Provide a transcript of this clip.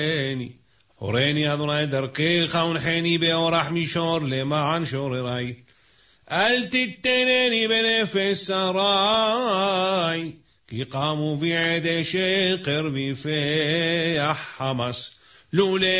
הורני אדוני דרכך ונחני באורח מישור למען שוררי. אל תתנני בנפש שרי, כי קמו בי עדי שקר ויפח חמס. לולא